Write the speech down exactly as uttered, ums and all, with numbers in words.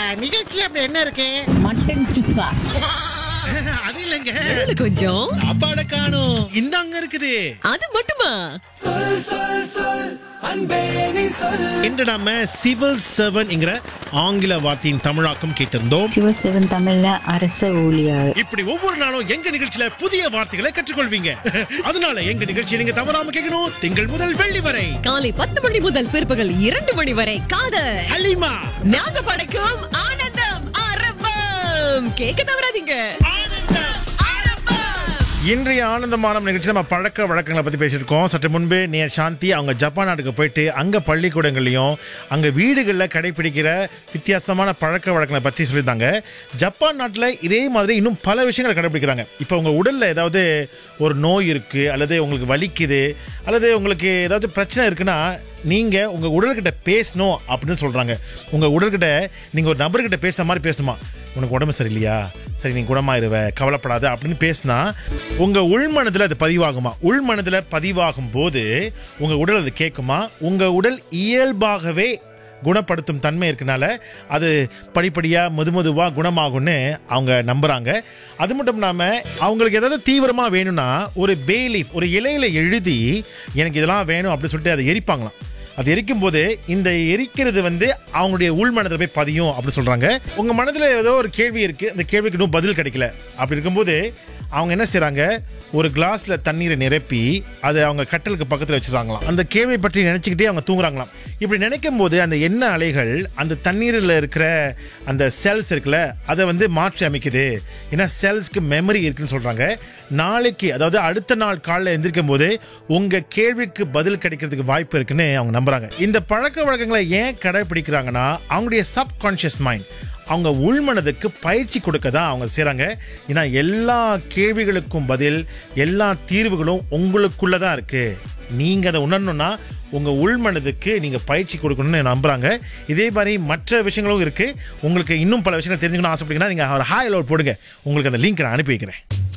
நிகழ்ச்சியில அப்படி என்ன இருக்கு? மட்டன் சுக்கா. அது இல்லைங்க, கொஞ்சம் சாப்பாட காணும். இந்தாங்க இருக்குது. அது மட்டுமா? இன்று நாம சிவில் சர்வன்ட் என்கிற ஆங்கில வார்த்தையின் தமிழாக்கம் கேட்டிருந்தோம். சிவசிவன் தமிழ்ல அரச ஊழியர். இப்படி ஒவ்வொரு நாளும் எங்க நிகழ்ச்சியில புதிய வார்த்தைகளை கற்றுக்கொள்வீங்க. அதனால எங்க நிகழ்ச்சியை நீங்க தவறாம கேட்கணும். திங்கள் முதல் வெள்ளி வரை காலை பத்து மணி முதல் பிற்பகல் இரண்டு மணி வரை காதல் ஹலிமா நாங்க படைக்கும் ஆனந்தம் ஆரம்பம். கேட்க தவறாதீங்க. இன்றைய ஆனந்தமான நிகழ்ச்சி நம்ம பழக்க வழக்கங்களை பற்றி பேசியிருக்கோம். சற்று முன்பு நே சாந்தி அவங்க ஜப்பான் நாட்டுக்கு போயிட்டு அங்கே பள்ளிக்கூடங்களையும் அங்கே வீடுகளில் கடைபிடிக்கிற வித்தியாசமான பழக்க வழக்கங்களை பற்றி சொல்லியிருந்தாங்க. ஜப்பான் நாட்டில் இதே மாதிரி இன்னும் பல விஷயங்களை கடைபிடிக்கிறாங்க. இப்போ உங்கள் உடலில் ஏதாவது ஒரு நோய் இருக்குது, அல்லது உங்களுக்கு வலிக்குது, அல்லது உங்களுக்கு ஏதாவது பிரச்சனை இருக்குன்னா நீங்கள் உங்கள் உடல்கிட்ட பேசணும் அப்படின்னு சொல்கிறாங்க. உங்கள் உடல்கிட்ட நீங்கள் ஒரு நபர்கிட்ட பேசுகிற மாதிரி பேசணுமா? உனக்கு உடம்பு சரியில்லையா, சரி நீ குணமாயிருவ, கவலைப்படாத அப்படின்னு பேசினா உங்கள் உள்மனதில் அது பதிவாகுமா? உள்மனதில் பதிவாகும் போது உங்கள் உடல் அது கேட்குமா? உங்கள் உடல் இயல்பாகவே குணப்படுத்தும் தன்மை இருக்கனால அது படிப்படியாக மெது மெதுவாக குணமாகும்னு அவங்க நம்புகிறாங்க. அது மட்டும் இல்லாமல் அவங்களுக்கு ஏதாவது தீவிரமாக வேணும்னா ஒரு பே லீஃப், ஒரு இலையில எழுதி எனக்கு இதெல்லாம் வேணும் அப்படின்னு சொல்லிட்டு அதை எரிப்பாங்களாம். அது எரிக்கும் போது இந்த எரிக்கிறது வந்து அவங்களுடைய உள்மனதில் போய் பதியும் அப்படின்னு சொல்கிறாங்க. உங்கள் மனதில் ஏதோ ஒரு கேள்வி இருக்குது, அந்த கேள்விக்கு இன்னும் பதில் கிடைக்கல. அப்படி இருக்கும்போது அவங்க என்ன செய்கிறாங்க, ஒரு கிளாஸில் தண்ணீரை நிரப்பி அதை அவங்க கட்டலுக்கு பக்கத்தில் வச்சுருவாங்களாம். அந்த கேள்வியை பற்றி நினச்சிக்கிட்டே அவங்க தூங்குறாங்களாம். இப்படி நினைக்கும் போது அந்த எண்ணெய் அலைகள் அந்த தண்ணீரில் இருக்கிற அந்த செல்ஸ் இருக்குல்ல, அதை வந்து மாற்றி அமைக்குது. ஏன்னா செல்ஸ்க்கு மெமரி இருக்குன்னு சொல்கிறாங்க. நாளைக்கு, அதாவது அடுத்த நாள் காலையில் எந்திரிக்கும் போது உங்கள் கேள்விக்கு பதில் கிடைக்கிறதுக்கு வாய்ப்பு இருக்குன்னு அவங்க நம்புகிறாங்க. இந்த பழக்க வழக்கங்களை ஏன் கடைபிடிக்கிறாங்கன்னா அவங்களுடைய சப்கான்ஷியஸ் மைண்ட், அவங்க உள்மனதுக்கு பயிற்சி கொடுக்க தான் அவங்க செய்கிறாங்க. ஏன்னா எல்லா கேள்விகளுக்கும் பதில், எல்லா தீர்வுகளும் உங்களுக்குள்ளே தான் இருக்குது. நீங்கள் அதை உணரணும்னா உங்கள் உள்மனதுக்கு நீங்கள் பயிற்சி கொடுக்கணும்னு நம்புகிறாங்க. இதே மாதிரி மற்ற விஷயங்களும் இருக்குது. உங்களுக்கு இன்னும் பல விஷயங்கள் தெரிஞ்சுக்கணும்னு ஆசைப்பட்டீங்கன்னா நீங்கள் ஒரு ஹாய் லோட் போடுங்க, உங்களுக்கு அந்த லிங்க் நான் அனுப்பி வைக்கிறேன்.